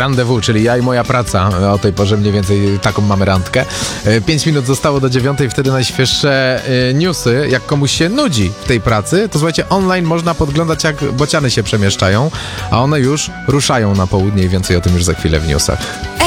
Rendezvous, czyli ja i moja praca. O tej porze mniej więcej taką mamy randkę. 5 minut zostało do 9, wtedy najświeższe newsy. Jak komuś się nudzi w tej pracy, to słuchajcie, online można podglądać, jak bociany się przemieszczają, a one już ruszają na południe i więcej o tym już za chwilę w newsach.